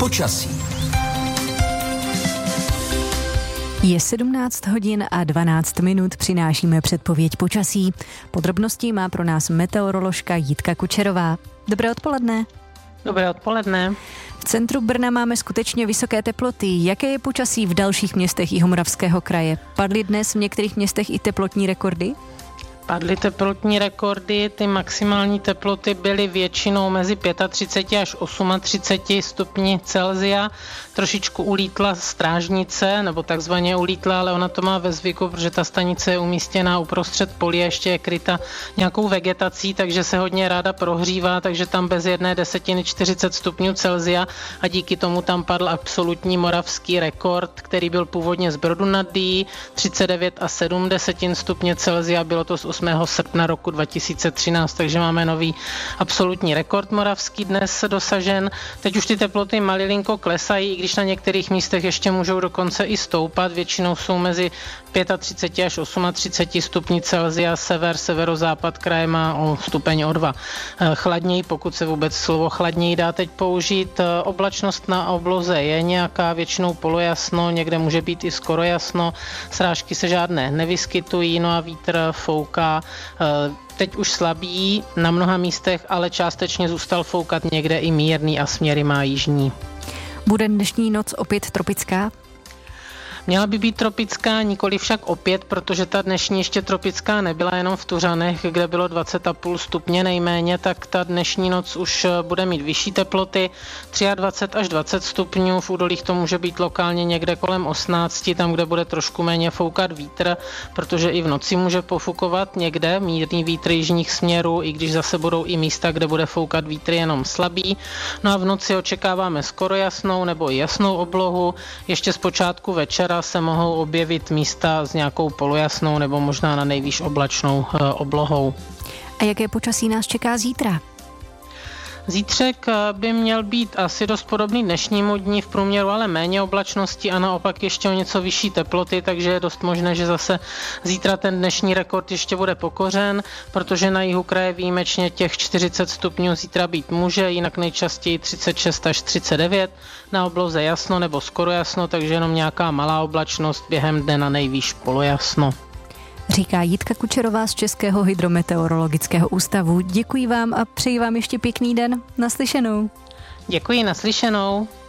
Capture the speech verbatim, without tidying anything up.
počasí. Je sedmnáct hodin a dvanáct minut, přinášíme předpověď počasí. Podrobnosti má pro nás meteoroložka Jitka Kučerová. Dobré odpoledne. Dobré odpoledne. V centru Brna máme skutečně vysoké teploty. Jaké je počasí v dalších městech Jihomoravského kraje? Padly dnes v některých městech i teplotní rekordy? Padly teplotní rekordy, ty maximální teploty byly většinou mezi třicet pět až třicet osm stupni Celsia. Trošičku ulítla strážnice, nebo takzvaně ulítla, ale ona to má ve zvyku, protože ta stanice je umístěná uprostřed poli a ještě je kryta nějakou vegetací, takže se hodně ráda prohřívá, takže tam bez jedné desetiny čtyřicet stupňů Celsia a díky tomu tam padl absolutní moravský rekord, který byl původně z Brodu nad Dyjí, třicet devět a sedm desetin stupně Celsia, bylo to z osmého srpna roku dva tisíce třináct, takže máme nový absolutní rekord moravský dnes dosažen. Teď už ty teploty malilinko klesají, i když na některých místech ještě můžou dokonce i stoupat, většinou jsou mezi třicet pět až třicet osm stupni Celsia, sever, severozápad kraje má o stupeň o dva chladněji, pokud se vůbec slovo chladněji dá teď použít. Oblačnost na obloze je nějaká, většinou polojasno, někde může být i skoro jasno, srážky se žádné nevyskytují, no a vítr fouká teď už slabý na mnoha místech, ale částečně zůstal foukat někde i mírný a směry má jižní. Bude dnešní noc opět tropická? Měla by být tropická, nikoli však opět, protože ta dnešní ještě tropická nebyla, jenom v Tuřanech, kde bylo dvacet celá pět stupně nejméně, tak ta dnešní noc už bude mít vyšší teploty, dvacet tři až dvacet stupňů, v údolích to může být lokálně někde kolem osmnáct, tam, kde bude trošku méně foukat vítr, protože i v noci může pofukovat někde mírný vítr jižních směrů, i když zase budou i místa, kde bude foukat vítr jenom slabý. No a v noci očekáváme skoro jasnou nebo i jasnou oblohu, ještě z počátku večera se mohou objevit místa s nějakou polojasnou nebo možná na nejvýš oblačnou e, oblohou. A jaké počasí nás čeká zítra? Zítřek by měl být asi dost podobný dnešnímu dní, v průměru ale méně oblačnosti a naopak ještě o něco vyšší teploty, takže je dost možné, že zase zítra ten dnešní rekord ještě bude pokořen, protože na jihu kraje výjimečně těch čtyřicet stupňů zítra být může, jinak nejčastěji třicet šest až třicet devět, na obloze jasno nebo skoro jasno, takže jenom nějaká malá oblačnost, během dne na nejvýš polojasno. Říká Jitka Kučerová z Českého hydrometeorologického ústavu. Děkuji vám a přeji vám ještě pěkný den. Naslyšenou. Děkuji, naslyšenou.